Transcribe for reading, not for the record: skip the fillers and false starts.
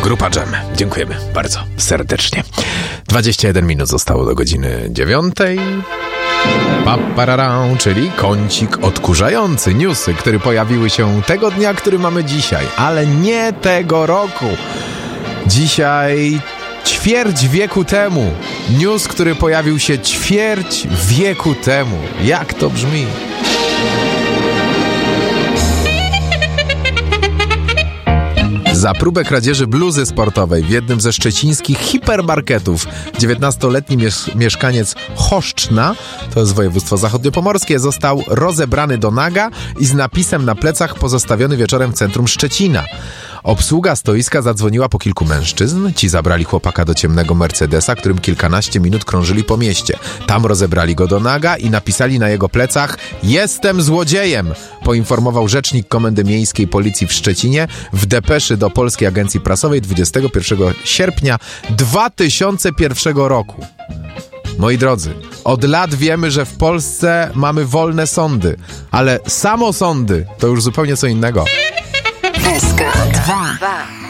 Grupa Dżem. Dziękujemy bardzo serdecznie. 21 minut zostało do godziny 9. Papararą, czyli kącik odkurzający. Newsy, które pojawiły się tego dnia, który mamy dzisiaj, ale nie tego roku. Dzisiaj ćwierć wieku temu. News, który pojawił się ćwierć wieku temu. Jak to brzmi? Za próbę kradzieży bluzy sportowej w jednym ze szczecińskich hipermarketów 19-letni mieszkaniec Choszczna, to jest województwo zachodniopomorskie, został rozebrany do naga i z napisem na plecach pozostawiony wieczorem w centrum Szczecina. Obsługa stoiska zadzwoniła po kilku mężczyzn. Ci zabrali chłopaka do ciemnego Mercedesa, którym kilkanaście minut krążyli po mieście. Tam rozebrali go do naga i napisali na jego plecach: "Jestem złodziejem", poinformował rzecznik Komendy Miejskiej Policji w Szczecinie w depeszy do Polskiej Agencji Prasowej 21 sierpnia 2001 roku. Moi drodzy, od lat wiemy, że w Polsce mamy wolne sądy, ale samosądy to już zupełnie co innego. SK 2.